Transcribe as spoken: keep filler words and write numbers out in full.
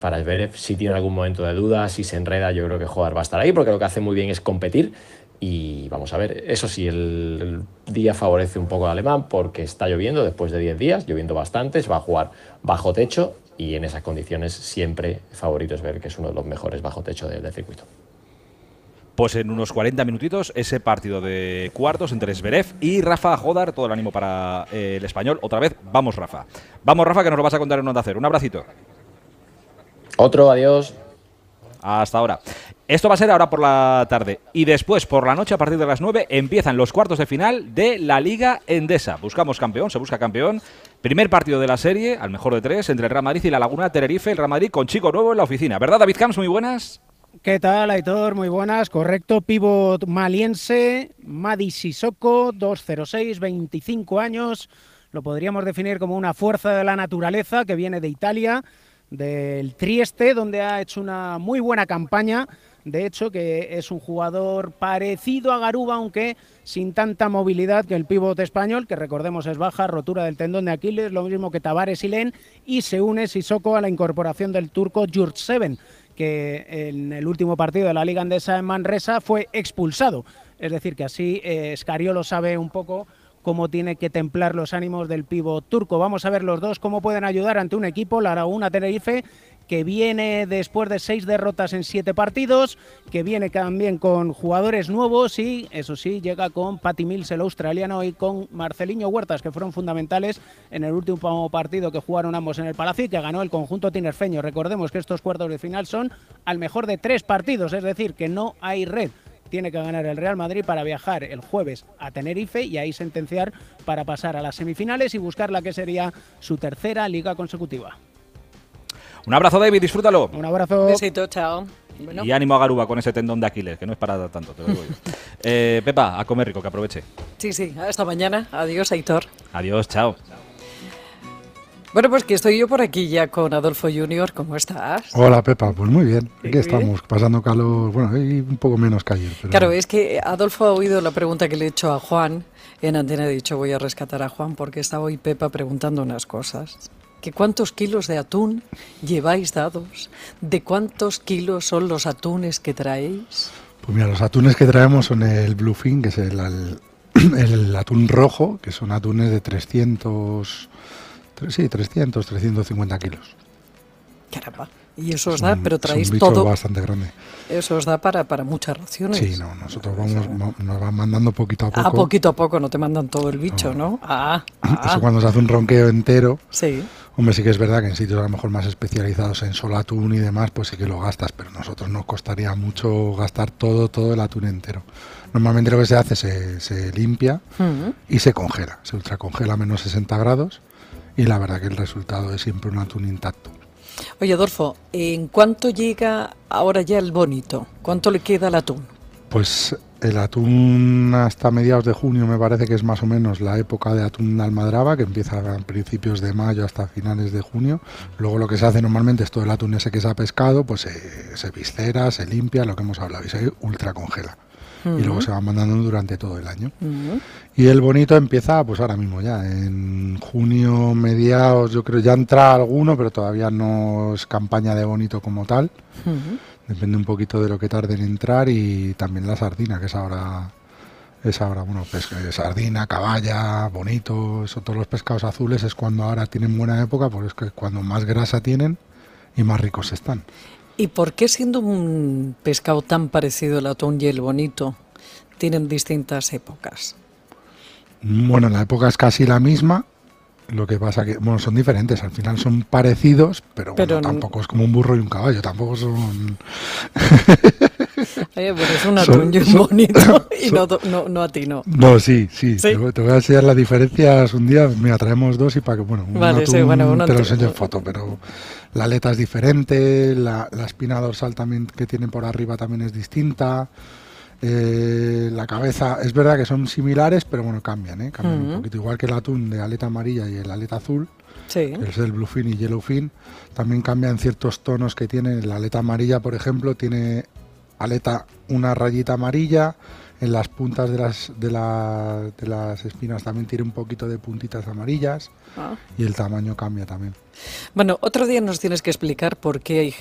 para Zverev. Si tiene algún momento de duda, si se enreda, yo creo que Hodar va a estar ahí, porque lo que hace muy bien es competir. Y vamos a ver, eso sí, el, el día favorece un poco al alemán porque está lloviendo después de diez días, lloviendo bastante, se va a jugar bajo techo y en esas condiciones siempre favorito es ver que es uno de los mejores bajo techo del, del circuito. Pues en unos cuarenta minutitos ese partido de cuartos entre Zverev y Rafa Hodar, todo el ánimo para eh, el español. Otra vez, vamos Rafa. Vamos Rafa, que nos lo vas a contar en Onda Cero. Un abracito. Otro, adiós. Hasta ahora. Esto va a ser ahora por la tarde y después por la noche a partir de las nueve empiezan los cuartos de final de la Liga Endesa. Buscamos campeón, se busca campeón. Primer partido de la serie, al mejor de tres, entre el Real Madrid y la Laguna Tenerife. El Real Madrid con chico nuevo en la oficina. ¿Verdad, David Camps? Muy buenas. ¿Qué tal, Aitor? Muy buenas. Correcto, pívot maliense, Madi Sissoko, dos cero seis, veinticinco años. Lo podríamos definir como una fuerza de la naturaleza que viene de Italia, del Trieste, donde ha hecho una muy buena campaña. De hecho, que es un jugador parecido a Garuba, aunque sin tanta movilidad que el pívot español, que recordemos es baja, rotura del tendón de Aquiles, lo mismo que Tavares y Len, y se une Sissoko a la incorporación del turco Yurtseven, que en el último partido de la Liga Endesa en Manresa fue expulsado. Es decir, que así eh, Scariolo sabe un poco cómo tiene que templar los ánimos del pívot turco. Vamos a ver los dos cómo pueden ayudar ante un equipo, la Laguna Tenerife, que viene después de seis derrotas en siete partidos, que viene también con jugadores nuevos y, eso sí, llega con Patty Mills, el australiano, y con Marceliño Huertas, que fueron fundamentales en el último partido que jugaron ambos en el Palacio y que ganó el conjunto tinerfeño. Recordemos que estos cuartos de final son al mejor de tres partidos, es decir, que no hay red. Tiene que ganar el Real Madrid para viajar el jueves a Tenerife y ahí sentenciar para pasar a las semifinales y buscar la que sería su tercera liga consecutiva. Un abrazo, David, disfrútalo. Un abrazo. Besito, chao. Bueno. Y ánimo a Garuba con ese tendón de Aquiles, que no es para tanto, te lo digo yo. eh, Pepa, a comer rico, que aproveche. Sí, sí, hasta mañana. Adiós, Aitor. Adiós, chao. Bueno, pues que estoy yo por aquí ya con Adolfo Junior. ¿Cómo estás? Hola, Pepa. Pues muy bien. Aquí ¿Sí? estamos, pasando calor. Bueno, hay un poco menos que ayer. Pero... Claro, es que Adolfo ha oído la pregunta que le he hecho a Juan. En antena he dicho, voy a rescatar a Juan porque estaba hoy Pepa preguntando unas cosas. ¿Que cuántos kilos de atún lleváis dados? ¿De cuántos kilos son los atunes que traéis? Pues mira, los atunes que traemos son el Bluefin, que es el, el, el atún rojo, que son atunes de trescientos... Sí, trescientos, trescientos cincuenta kilos. Caramba. Y eso os da, un, pero traéis es un bicho todo. Bastante grande. Eso os da para, para muchas raciones. Sí, no, nosotros vamos, nos van mandando poquito a poco. Ah, poquito a poco, no te mandan todo el bicho, ¿no? ¿no? Ah, ah. Eso cuando se hace un ronqueo entero. Sí. Hombre, sí que es verdad que en sitios a lo mejor más especializados en solo atún y demás, pues sí que lo gastas, pero a nosotros nos costaría mucho gastar todo, todo el atún entero. Normalmente lo que se hace se, se limpia uh-huh. y se congela, se ultracongela a menos sesenta grados y la verdad que el resultado es siempre un atún intacto. Oye, Adolfo, ¿en cuánto llega ahora ya el bonito? ¿Cuánto le queda al atún? Pues el atún hasta mediados de junio me parece que es más o menos la época de atún de almadraba, que empieza a principios de mayo hasta finales de junio. Luego lo que se hace normalmente es todo el atún ese que se ha pescado, pues se, se viscera, se limpia, lo que hemos hablado, y se ultracongela. Uh-huh. Y luego se va mandando durante todo el año. Uh-huh. Y el bonito empieza pues ahora mismo ya, en junio, mediados, yo creo ya entra alguno, pero todavía no es campaña de bonito como tal. Uh-huh. Depende un poquito de lo que tarde en entrar y también la sardina, que es ahora, es ahora bueno, pues sardina, caballa, bonito, eso, todos los pescados azules es cuando ahora tienen buena época, porque es que cuando más grasa tienen y más ricos están. ¿Y por qué siendo un pescado tan parecido el atún y el bonito tienen distintas épocas? Bueno, la época es casi la misma. Lo que pasa que, bueno, son diferentes, al final son parecidos, pero, pero bueno, tampoco es como un burro y un caballo, tampoco son... Oye, pero es un atún y un bonito y son, no, no, no a ti, no. No, sí, sí, ¿Sí? Te, te voy a enseñar las diferencias un día, mira, traemos dos y para que, bueno, un vale, atún sí, bueno, uno te lo enseño en foto, pero la aleta es diferente, la, la espina dorsal también que tienen por arriba también es distinta. Eh, la cabeza, es verdad que son similares, pero bueno, cambian, ¿eh? cambian uh-huh. un poquito, igual que el atún de aleta amarilla y el aleta azul, sí. que es el bluefin y yellowfin, también cambian ciertos tonos que tiene. La aleta amarilla, por ejemplo, tiene aleta una rayita amarilla, en las puntas de las, de, la, de las espinas también tiene un poquito de puntitas amarillas, Ah. y el tamaño cambia también. Bueno, otro día nos tienes que explicar por qué hay